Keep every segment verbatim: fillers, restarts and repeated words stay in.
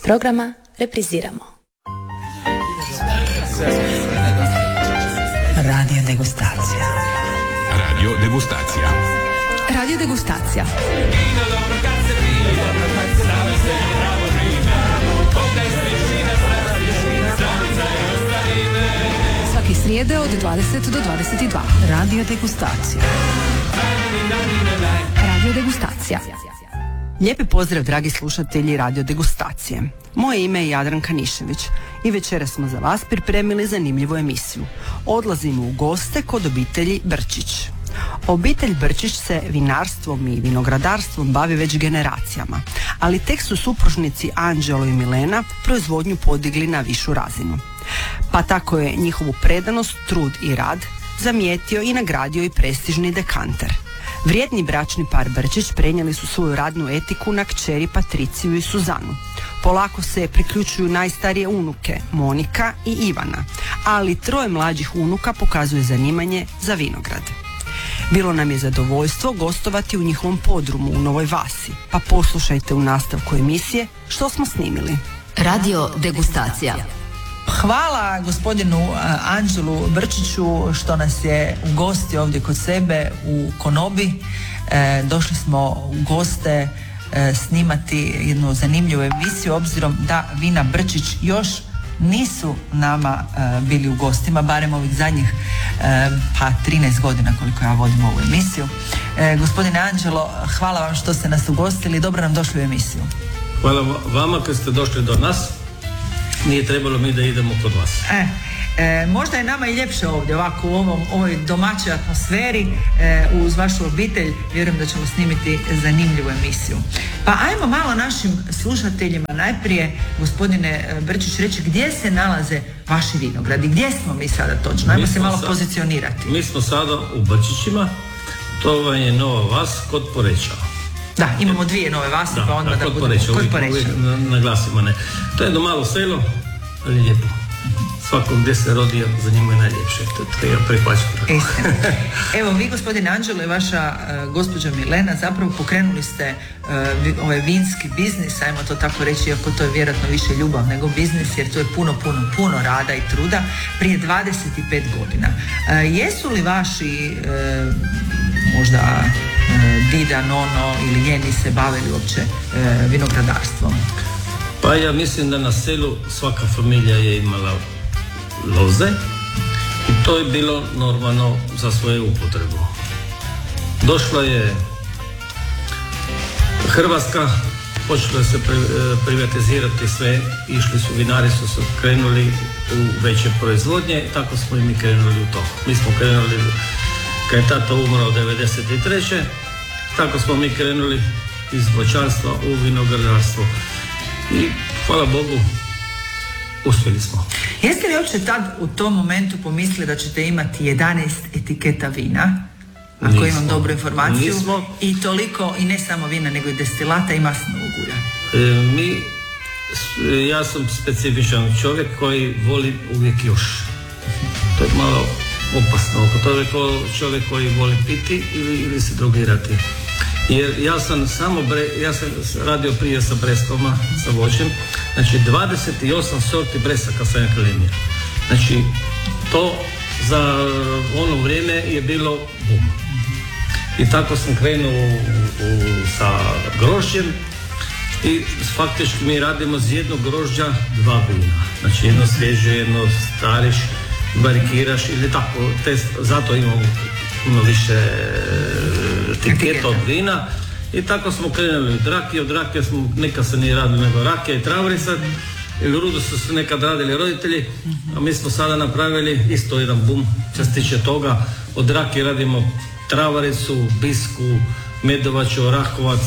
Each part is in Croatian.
programa repriziramo. Radio degustacija. Radio degustacija. Radio degustacija. Svaki srijede od dvadeset do dvadeset dva. Radio degustacija. Radio degustacija. Lijepi pozdrav, dragi slušatelji Radio degustacije. Moje ime je Jadranka Nišević i večeras smo za vas pripremili zanimljivu emisiju. Odlazimo u goste kod obitelji Brčić. Obitelj Brčić se vinarstvom i vinogradarstvom bavi već generacijama, ali tek su supružnici Anđelo i Milena proizvodnju podigli na višu razinu. Pa tako je njihovu predanost, trud i rad zamijetio i nagradio i prestižni dekanter. Vrijedni bračni par Brčić prenijeli su svoju radnu etiku na kćeri Patriciju i Suzanu. Polako se priključuju najstarije unuke, Monika i Ivana, ali troje mlađih unuka pokazuje zanimanje za vinograd. Bilo nam je zadovoljstvo gostovati u njihovom podrumu u Novoj Vasi, pa poslušajte u nastavku emisije što smo snimili. Radio degustacija. Hvala gospodinu Anđelu Brčiću što nas je ugostio ovdje kod sebe u Konobi. E, došli smo u goste e, snimati jednu zanimljivu emisiju, obzirom da vina Brčić još nisu nama e, bili u gostima, barem ovih zadnjih e, pa trinaest godina koliko ja vodim ovu emisiju. E, gospodine Anđelo, hvala vam što ste nas ugostili, dobro nam došli u emisiju. Hvala vama kad ste došli do nas. Nije trebalo mi da idemo kod vas. E, e, možda je nama i ljepše ovdje, ovako u ovom, ovoj domaćoj atmosferi, e, uz vašu obitelj. Vjerujem da ćemo snimiti zanimljivu emisiju. Pa ajmo malo našim slušateljima najprije, gospodine Brčić, reći gdje se nalaze vaši vinogradi, gdje smo mi sada točno, ajmo se malo sad pozicionirati. Mi smo sada u Brčićima, to vam je Nova Vas kod Poreča. Da, imamo dvije Nove Vasi, da, pa onda da, da budemo Poreča, kod uvijek, Poreča. uvijek naglasimo, ne. To je jedno malo selo, ali lijepo. Svakom gdje se rodio, za njima je najljepše. To treba prihvaćati. Evo, vi, gospodine Anđelo, i vaša uh, gospođa Milena, zapravo pokrenuli ste uh, ovaj vinski biznis, ajmo to tako reći, iako to je vjerojatno više ljubav nego biznis, jer to je puno, puno, puno rada i truda, prije dvadeset pet godina. Uh, jesu li vaši uh, možda uh, dida, nono ili njeni se bavili uopće uh, vinogradarstvom? Pa ja mislim da na selu svaka familija je imala loze i to je bilo normalno za svoju upotrebu. Došla je Hrvatska, počelo se privatizirati sve, išli su, vinari su se krenuli u veće proizvodnje, tako smo i mi krenuli u to. Mi smo krenuli, kad je tata umrao devedeset treće tako smo mi krenuli iz voćarstva u vinogradarstvo. I hvala Bogu, uspjeli smo. Jeste li uopće tad u tom momentu pomislili da ćete imati jedanaest etiketa vina, ako nismo, imam dobru informaciju, nismo. I toliko, i ne samo vina, nego i destilata i masnog ulja? E, mi, ja sam specifičan čovjek koji voli uvijek još. To je malo opasno. To je kao čovjek koji voli piti ili, ili se drogirati. Jer ja sam samo bre, ja sam radio prije sa breskama, sa voćem, znači dvadeset osam sorti bresaka sam ja kalemio. Znači to za ono vrijeme je bilo bum. I tako sam krenuo u, u, sa grožđem i faktički mi radimo z jednog grožđa dva vina. Znači jedno svježe, jedno stariš, barikiraš ili tako, te, zato imamo puno više etiketa od vina i tako smo krenuli od rakije, od rakije smo, nekad se nije radili nego rakije i travarica, ili rudu su se nekad radili roditelji, a mi smo sada napravili isto jedan bum što se tiče toga. Od rakije radimo travaricu, bisku, medovaču, orahovac,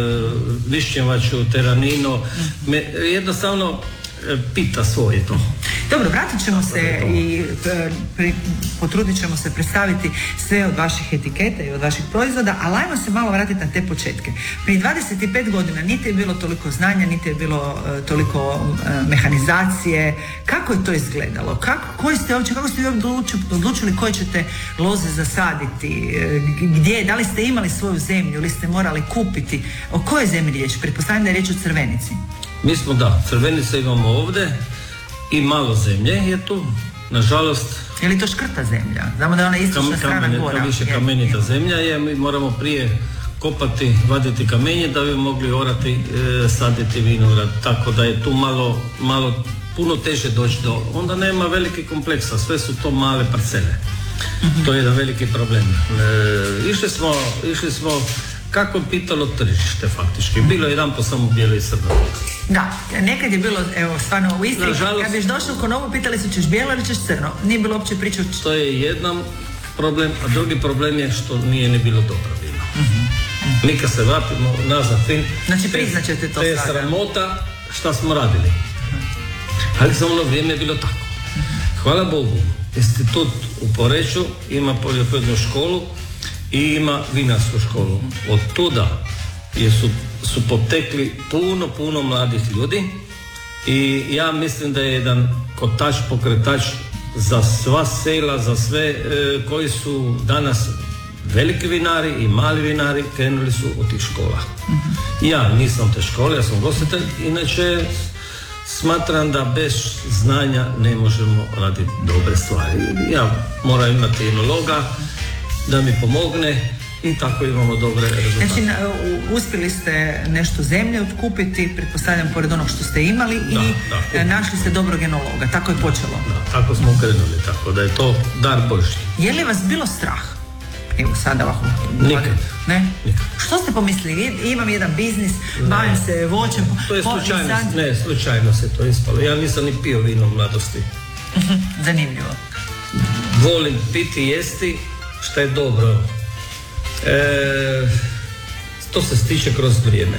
višnjevaču, teranino, me, jednostavno pita svoje to. Dobro, vratit ćemo se i pri, potrudit ćemo se predstaviti sve od vaših etiketa i od vaših proizvoda, ali ajmo se malo vratiti na te početke. Prije dvadeset pet godina niti je bilo toliko znanja, niti je bilo uh, toliko uh, mehanizacije. Kako je to izgledalo? Kako, koji ste uopće, kako ste vi odlučili, odlučili koje ćete loze zasaditi? Gdje? Da li ste imali svoju zemlju ili ste morali kupiti? O kojoj zemlji riječ? Pretpostavljam da je riječ o Crvenici. Mi smo, da, crvenice imamo ovdje i malo zemlje je tu, nažalost. Je li to škrta zemlja? Znamo da je ona istočna strana gora. Više kamenita zemlja je, mi moramo prije kopati, vaditi kamenje da bi mogli orati, e, saditi vinograd, tako da je tu malo, malo puno teže doći do, onda nema velike kompleksa, sve su to male parcele. Mm-hmm. To je jedan veliki problem. E, išli smo, išli smo kako je pitalo tržište faktički. Bilo je jedan po samo bijelo i crno. Da, nekad je bilo, evo, stvarno u Istri, nažalost, kad biš došao u Konobu, pitali su ćeš bijelo ili ćeš crno. Nije bilo uopće priča. To je jedan problem, a drugi problem je što nije ni bilo dobro vino. Mm-hmm. Mi kad se vratimo nazad fin, znači priznaćete to sada. To je sramota šta smo radili. Ali za ono vrijeme je bilo tako. Hvala Bogu, institut u Poreču ima poljoprivrednu školu i ima vinarsku školu. Od tuda je su, su potekli puno, puno mladih ljudi i ja mislim da je jedan kotač, pokretač za sva sela, za sve e, koji su danas veliki vinari i mali vinari krenuli su od tih škola. Mm-hmm. Ja nisam te škole, ja sam gostitelj, inače smatram da bez znanja ne možemo raditi dobre stvari. Ja moram imati enologa da mi pomogne i tako imamo dobre rezultate. Znači, uspjeli ste nešto zemlje otkupiti, pretpostavljam pored onog što ste imali, da, i da, našli ste dobrog enologa, tako je počelo. Da, tako smo krenuli, tako da je to dar Božji. Je li vas bilo strah? Evo sada ovako. Nikad. Ne? Nikad. Što ste pomislili? Imam jedan biznis, bavim se voćem. To je slučajno, sad... ne, slučajno se to ispalo. Ja nisam ni pio vino u mladosti. Zanimljivo. Volim piti, jesti, što je dobro. E, to se stiče kroz vrijeme.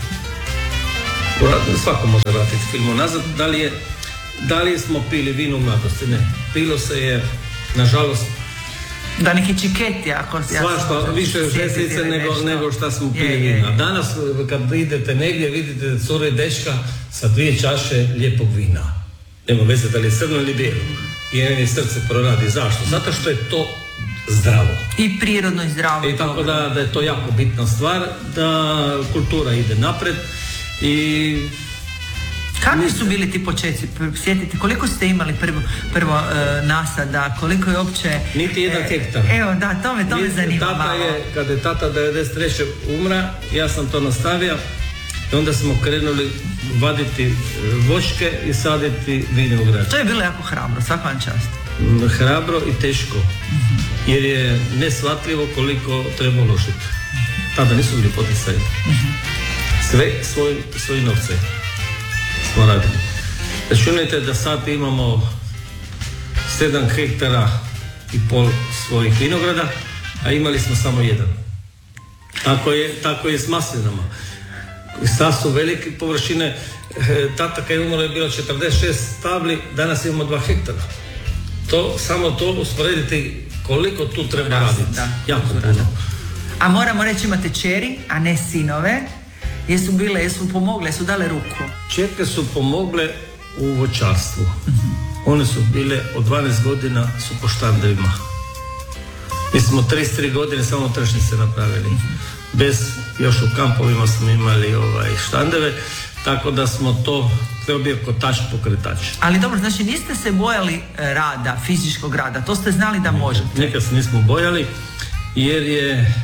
Svako može vratiti film nazad. Da li, je, da li smo pili vino u mladosti? Ne. Pilo se je, nažalost, da neki čiketi, ako ja svašta, više žestice nego, nego šta smo pili vina. Danas kad idete negdje vidite cure i dečka sa dvije čaše lijepog vina. Nema veze da li je crno ili bijelo. I jedini srce proradi. Zašto? Zato što je to zdravo. I prirodno i zdravo. I tako da, da je to jako bitna stvar, da kultura ide napred i... Kakvi su bili ti početci? Sjetite, koliko ste imali prvo, prvo e, nasada, koliko je uopće... Niti jedan hektar. Evo, da, to me, to me zanima tata malo. Je, kad je tata devedeset treće umra, ja sam to nastavio i onda smo krenuli vaditi voćke i saditi vinograd. To je bilo jako hrabro, svaka vam čast. Hrabro i teško, mm-hmm. jer je neshvatljivo koliko treba uložiti. Tada nisu bili poticaji. Mm-hmm. Sve svoj, svoji novce smo radili. Računajte da sad imamo sedam hektara i pol svojih vinograda, a imali smo samo jedan. Tako je, tako je s maslinama. Sad su velike površine. Tata kad je umro je bilo četrdeset šest stabli, danas imamo dva hektara. To, samo to usporediti koliko tu treba raditi. Da, jako puno. A moramo reći imate čeri, a ne sinove. Jesu bile, jesu pomogle, jesu dale ruku? Čerke su pomogle u voćarstvu. Mm-hmm. One su bile od dvanaest godina su po štandevima. Mi smo trideset tri godine samo tršnjice napravili. Mm-hmm. Bez, još u kampovima smo imali ovaj, štandeve, tako da smo to, to je bio kotač pokretač. Ali dobro, znači niste se bojali rada, fizičkog rada, to ste znali da možete? Nikad se nismo bojali, jer je,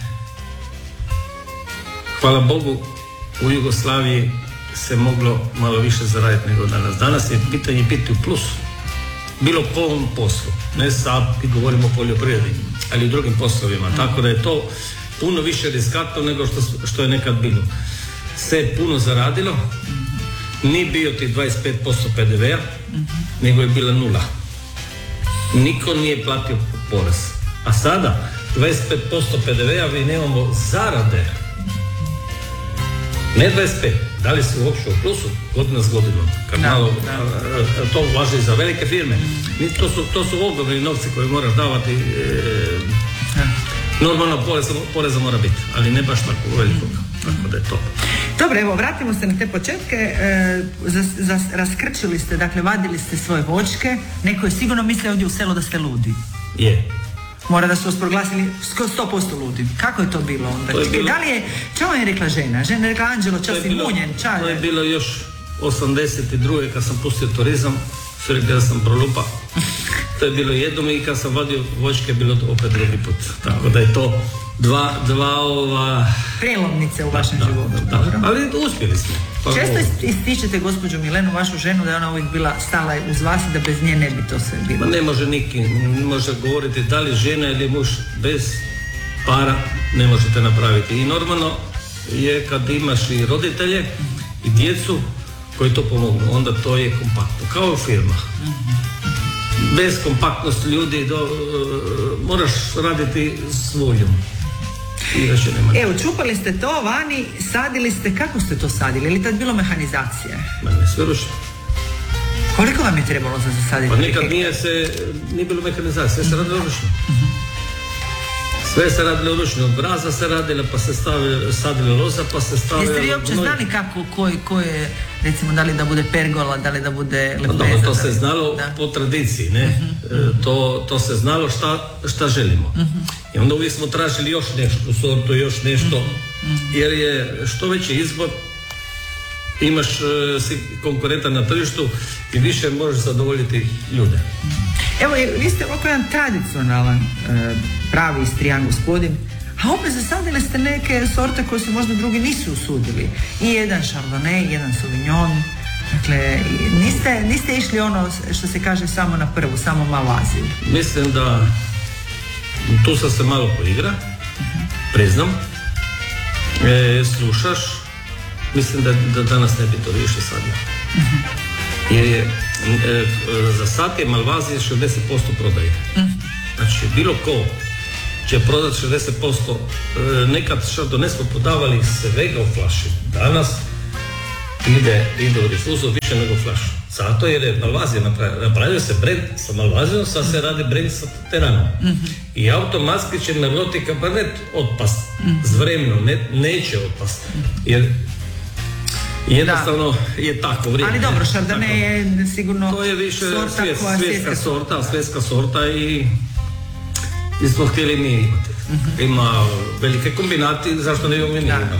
hvala Bogu, u Jugoslaviji se moglo malo više zaraditi nego danas. Danas je pitanje biti u plusu. Bilo po ovom poslu. Ne sad govorimo o poljoprivredi, ali i drugim poslovima. Mm. Tako da je to puno više riskantno nego što, što je nekad bilo. Se je puno zaradilo. Mm. Nije bio ti dvadeset pet posto pe de vea, mm-hmm. nego je bila nula. Niko nije platio porez. A sada dvadeset pet posto pe de vea mi nemamo zarade. Ne dvadeset pet, da li se uopće u plusu godina s godinom, kad da, malo, da. To važi za velike firme. To su, to su ogromni novci koje moraš davati, e, normalno poreza, poreza mora biti, ali ne baš tako velikog, tako da je to. Dobro, evo, vratimo se na te početke, e, za, za, raskrčili ste, dakle, vadili ste svoje voćke, neko je sigurno mislio ovdje u selu da ste ludi. Je. Mora da su vas proglasili sto posto ludim. Kako je to bilo onda? To je bilo... Da li je, čo vam je rekla žena? Žena je rekla Anđelo, čas si munjen, čaj. To je bilo još osamdeset druge kad sam pustio turizam, su rekli da sam prolupa. To je bilo jednom i kad sam vadio voćke, bilo to opet drugi put. Tako da je to dva, dva ova... Prelomnice u vašem da, životu. Da, da. Ali uspjeli smo. Pa često ističete gospođu Milenu, vašu ženu, da je ona uvijek bila stala uz vas i da bez nje ne bi to sve bilo. Ma ne može niki, ne može govoriti da li žena ili muž bez para ne možete napraviti. I normalno je kad imaš i roditelje i djecu koji to pomognu, onda to je kompaktno, kao u firmah. Bez kompaktnosti ljudi do, uh, moraš raditi s voljom. Evo, čupali ste to vani, sadili ste, kako ste to sadili? Ili tad bilo mehanizacije? Ma ne, sve ručno. Koliko vam je trebalo za zasaditi? Pa nikad nije se, nije bilo mehanizacije, sve se radilo ručno. Sve se radilo ručno, od braza se radila, pa se stavili, sadili loza, pa se stavili... Jeste vi uopće znali kako, ko, ko je, recimo, da li da bude pergola, da li da bude lepeza? Dobro, to se znalo da. Po tradiciji, ne? Uh-huh. E, to, to se znalo šta, šta želimo. Uh-huh. I onda uvijek smo tražili još nešto, sortu, još nešto, uh-huh. jer je što veći izbor, imaš uh, si konkurentan na tržištu i više možeš zadovoljiti ljude. Evo, vi ste ovako jedan tradicionalan, uh, pravi istrijan gospodin, a opet zasadili ste neke sorte koje se možda drugi nisu usudili. I jedan Chardonnay, jedan Sauvignon. Dakle, niste, niste išli ono što se kaže samo na prvu, samo Malvaziju. Mislim da tu sam se malo poigra, uh-huh. priznam, e, slušaš, mislim da, da danas ne bi to više sadio. Uh-huh. Jer je e, za sat je Malvazije šezdeset posto prodaje. Uh-huh. Znači, bilo ko će prodati šezdeset posto. E, nekad Chardonnay smo podavali svega u flaši. Danas ide, ide u difuzu više nego u flašu. Zato jer je Malvazija napravio. Napravio se brand sa Malvazijom, sad se radi brand sa Teranom. Mm-hmm. I automatski će Merlot i Cabernet otpast. Mm-hmm. S vremenom ne, neće otpast. Jer jednostavno da. Je tako vrijeme. Ali dobro, Chardonnay je sigurno to je više sorta svjes, koja svjetska sorta, svjetska sorta i i smo htjeli mi imati. Mm-hmm. Ima velike kombinati, zašto ne imamo mi imati.